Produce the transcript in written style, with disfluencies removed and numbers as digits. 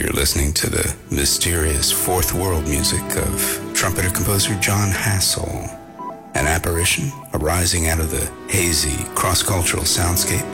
You're listening to the mysterious fourth world music of trumpeter-composer John Hassell, an apparition arising out of the hazy, cross-cultural soundscape